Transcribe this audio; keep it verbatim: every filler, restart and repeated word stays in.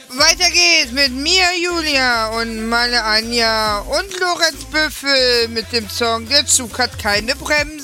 Weiter geht's mit mir, Julia und meine Anja und Lorenz Büffel mit dem Song Der Zug hat keine Bremse.